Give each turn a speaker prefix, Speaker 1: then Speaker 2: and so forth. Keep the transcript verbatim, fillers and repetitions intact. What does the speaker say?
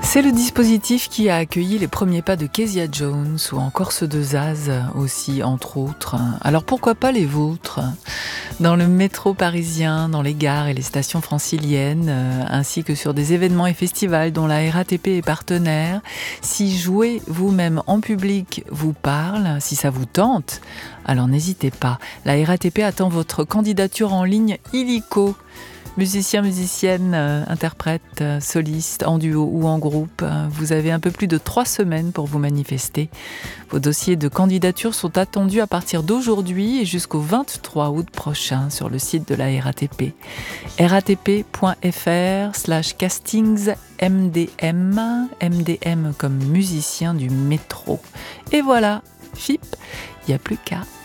Speaker 1: C'est le dispositif qui a accueilli les premiers pas de Kezia Jones ou encore ceux de Zaz aussi, entre autres. Alors pourquoi pas les vôtres ? Dans le métro parisien, dans les gares et les stations franciliennes, ainsi que sur des événements et festivals dont la R A T P est partenaire, si jouer vous-même en public vous parle, si ça vous tente, alors n'hésitez pas. La R A T P attend votre candidature en ligne illico. Musiciens, musiciennes, euh, interprètes, euh, solistes, en duo ou en groupe, euh, vous avez un peu plus de trois semaines pour vous manifester. Vos dossiers de candidature sont attendus à partir d'aujourd'hui et jusqu'au vingt-trois août prochain sur le site de la R A T P. ratp.fr slash castings MDM, M D M comme musicien du métro. Et voilà, F I P, il n'y a plus qu'à.